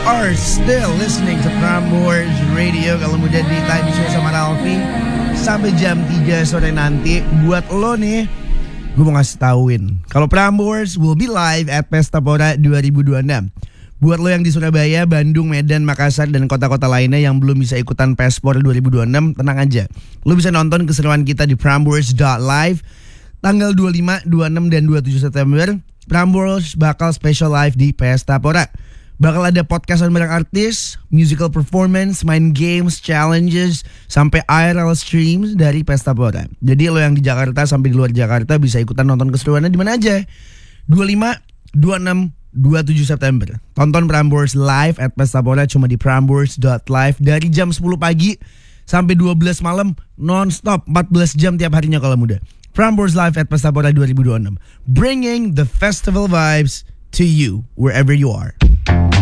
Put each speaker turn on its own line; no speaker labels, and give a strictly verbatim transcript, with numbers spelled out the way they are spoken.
are still listening to Prambors Radio. Kalau muda di Time Show sama Ralfi sampai jam tiga sore nanti. Buat lo nih, gue mau ngasih tauin kalau Prambors will be live at Pesta Pora dua ribu dua puluh enam. Buat lo yang di Surabaya, Bandung, Medan, Makassar, dan kota-kota lainnya yang belum bisa ikutan Pespor dua ribu dua puluh enam, tenang aja. Lo bisa nonton keseruan kita di prambors dot live tanggal dua puluh lima, dua puluh enam, dan dua puluh tujuh September. Prambors bakal special live di Pesta Pora. Bakal ada podcastan bareng artis, musical performance, main games, challenges, sampai I R L streams dari Pesta Pora. Jadi lo yang di Jakarta sampai di luar Jakarta bisa ikutan nonton keseruannya di mana aja. dua puluh lima, dua puluh enam, dua puluh tujuh September. Tonton Prambors live at Pesta Pora cuma di prambors dot live dari jam sepuluh pagi sampai dua belas malam non-stop, empat belas jam tiap harinya kalau muda. Prambors live at Pesta Pora dua ribu dua puluh enam, bringing the festival vibes to you wherever you are.